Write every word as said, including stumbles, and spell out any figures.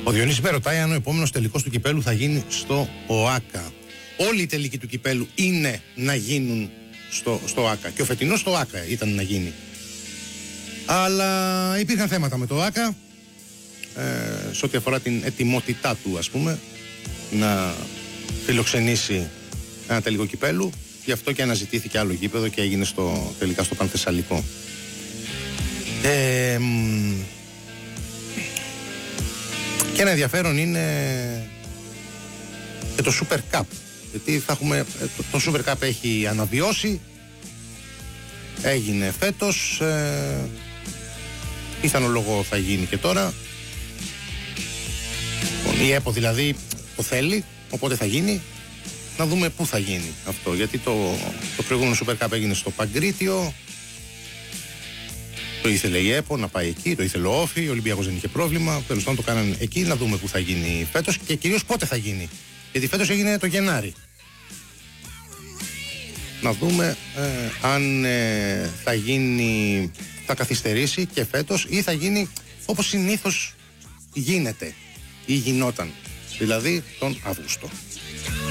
Ο Διονύσης με ρωτάει αν ο επόμενος τελικός του κυπέλου θα γίνει στο ΟΑΚΑ. Όλοι οι τελικοί του κυπέλου είναι να γίνουν στο, στο ΟΑΚΑ. Και ο φετινός στο ΟΑΚΑ ήταν να γίνει. Αλλά υπήρχαν θέματα με το ΟΑΚΑ ε, σε ό,τι αφορά την ετοιμότητά του, ας πούμε, να φιλοξενήσει ένα τελικό κυπέλου. Γι' αυτό και αναζητήθηκε άλλο γήπεδο και έγινε στο, τελικά στο Πανθεσσαλικό. Ε, και ένα ενδιαφέρον είναι και το Super Cup. Γιατί θα έχουμε, το, το Super Cup έχει αναβιώσει. Έγινε φέτος. Ε, πιθανό λόγο θα γίνει και τώρα. Η ΕΠΟ δηλαδή το θέλει, οπότε θα γίνει. Να δούμε πού θα γίνει αυτό. Γιατί το, το προηγούμενο Super Cup έγινε στο Παγκρίτιο. Το ήθελε η ΕΠΟ να πάει εκεί, το ήθελε ο Όφη, ο Ολυμπιακός δεν είχε πρόβλημα. Τέλος πάντων το κάνανε εκεί, να δούμε πού θα γίνει φέτος και κυρίως πότε θα γίνει. Γιατί φέτος έγινε το Γενάρη. Να δούμε ε, αν ε, θα γίνει, θα καθυστερήσει και φέτος ή θα γίνει όπως συνήθως γίνεται ή γινόταν. Δηλαδή τον Αύγουστο.